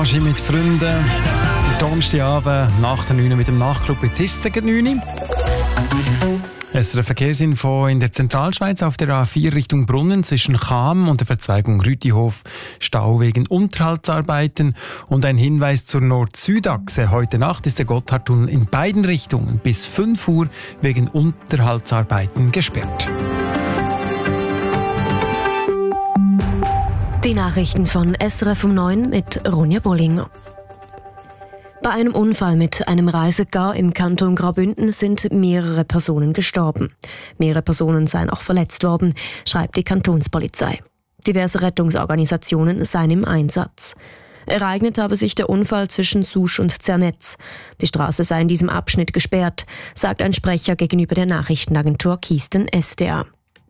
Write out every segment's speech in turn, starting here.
Garage mit Freunden. Donnerstagabend nach der 9 mit dem Nachtclub. Jetzt ist es gegen 9. Es ist eine Verkehrsinfo in der Zentralschweiz auf der A4 Richtung Brunnen zwischen Cham und der Verzweigung Rütihof. Stau wegen Unterhaltsarbeiten und ein Hinweis zur Nord-Süd-Achse. Heute Nacht ist der Gotthardtunnel in beiden Richtungen bis 5 Uhr wegen Unterhaltsarbeiten gesperrt. Die Nachrichten von SRF um 9 mit Ronja Bollinger. Bei einem Unfall mit einem Reisegar im Kanton Graubünden sind mehrere Personen gestorben. Mehrere Personen seien auch verletzt worden, schreibt die Kantonspolizei. Diverse Rettungsorganisationen seien im Einsatz. Ereignet habe sich der Unfall zwischen Susch und Zernetz. Die Straße sei in diesem Abschnitt gesperrt, sagt ein Sprecher gegenüber der Nachrichtenagentur Kiesten SDA.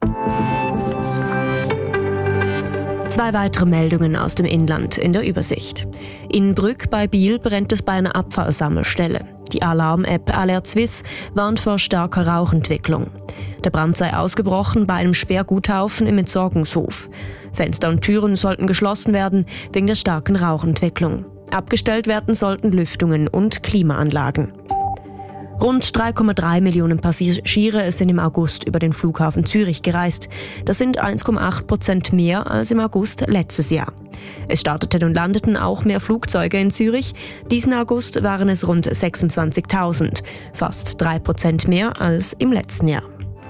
2 weitere Meldungen aus dem Inland in der Übersicht. In Brügg bei Biel brennt es bei einer Abfallsammelstelle. Die Alarm-App Alert Swiss warnt vor starker Rauchentwicklung. Der Brand sei ausgebrochen bei einem Sperrguthaufen im Entsorgungshof. Fenster und Türen sollten geschlossen werden wegen der starken Rauchentwicklung. Abgestellt werden sollten Lüftungen und Klimaanlagen. Rund 3,3 Millionen Passagiere sind im August über den Flughafen Zürich gereist. Das sind 1,8% mehr als im August letztes Jahr. Es starteten und landeten auch mehr Flugzeuge in Zürich. Diesen August waren es rund 26.000, fast 3% mehr als im letzten Jahr.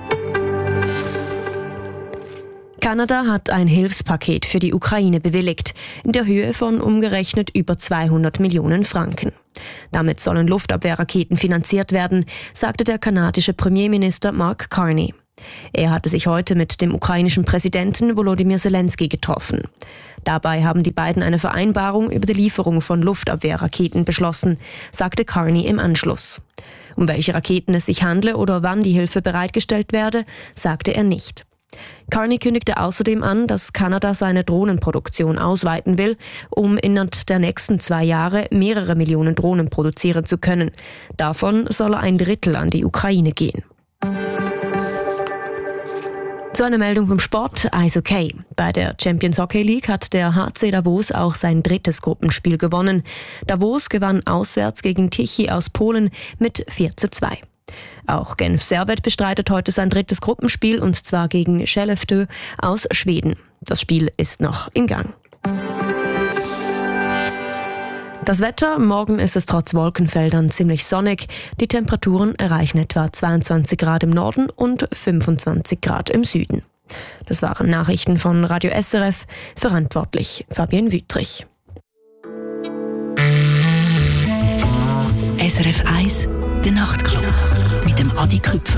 Kanada hat ein Hilfspaket für die Ukraine bewilligt, in der Höhe von umgerechnet über 200 Millionen Franken. Damit sollen Luftabwehrraketen finanziert werden, sagte der kanadische Premierminister Mark Carney. Er hatte sich heute mit dem ukrainischen Präsidenten Volodymyr Zelensky getroffen. Dabei haben die beiden eine Vereinbarung über die Lieferung von Luftabwehrraketen beschlossen, sagte Carney im Anschluss. Um welche Raketen es sich handle oder wann die Hilfe bereitgestellt werde, sagte er nicht. Carney kündigte außerdem an, dass Kanada seine Drohnenproduktion ausweiten will, um innerhalb der nächsten 2 Jahre mehrere Millionen Drohnen produzieren zu können. Davon soll 1/3 an die Ukraine gehen. Zu einer Meldung vom Sport, Eishockey. Bei der Champions Hockey League hat der HC Davos auch sein 3. Gruppenspiel gewonnen. Davos gewann auswärts gegen Tichy aus Polen mit 4:2. Auch Genf Servette bestreitet heute sein 3. Gruppenspiel, und zwar gegen Skellefteå aus Schweden. Das Spiel ist noch im Gang. Das Wetter: Morgen ist es trotz Wolkenfeldern ziemlich sonnig. Die Temperaturen erreichen etwa 22 Grad im Norden und 25 Grad im Süden. Das waren Nachrichten von Radio SRF, verantwortlich Fabienne Wüttrich. SRF 1, der Nachtclub mit dem Adi Küpfer.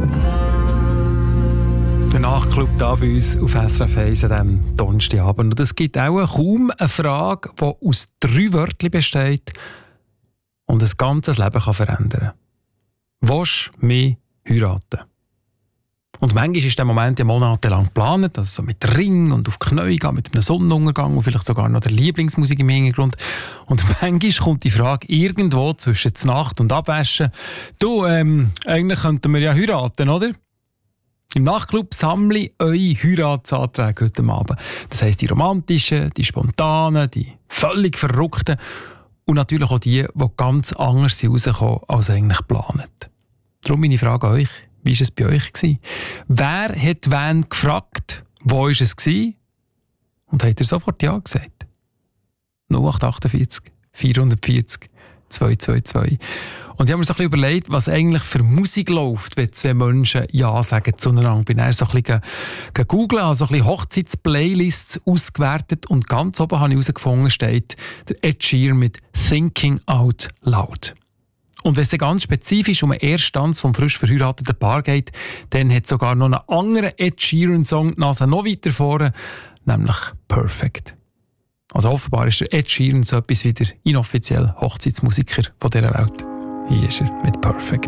Der Nachtclub hier bei uns auf SRF 1 an diesem Donnerstagabend. Und es gibt auch kaum eine Frage, die aus 3 Wörtern besteht und ein ganzes Leben kann verändern kann. Willst du mich heiraten? Und manchmal ist der Moment ja monatelang geplant, also so mit Ring und auf die Knie gehen, mit einem Sonnenuntergang und vielleicht sogar noch der Lieblingsmusik im Hintergrund. Und manchmal kommt die Frage irgendwo zwischen Nacht und Abwaschen: Du, eigentlich könnten wir ja heiraten, oder? Im Nachtclub sammle ich eure Heiratsanträge heute Abend. Das heisst, die romantischen, die spontanen, die völlig verrückten und natürlich auch die ganz anders rauskommen als eigentlich geplant. Darum meine Frage an euch: Wie war es bei euch? Wer hat wen gefragt? Wo war es? Und hat er sofort Ja gesagt? 0848 440 222. Und ich habe mir so ein bisschen überlegt, was eigentlich für Musik läuft, wenn 2 Menschen Ja sagen zueinander. Ich bin dann so ein bisschen gegoogelt, habe so ein bisschen Hochzeitsplaylists ausgewertet und ganz oben habe ich herausgefunden, steht der Ed Sheeran mit «Thinking Out Loud». Und wenn es dann ganz spezifisch um einen Ersttanz vom frisch verheirateten Paar geht, dann hat sogar noch einen anderen Ed Sheeran-Song die Nase noch weiter vorne, nämlich «Perfect». Also offenbar ist der Ed Sheeran so etwas wie der inoffizielle Hochzeitsmusiker von dieser Welt. Hier ist er mit «Perfect».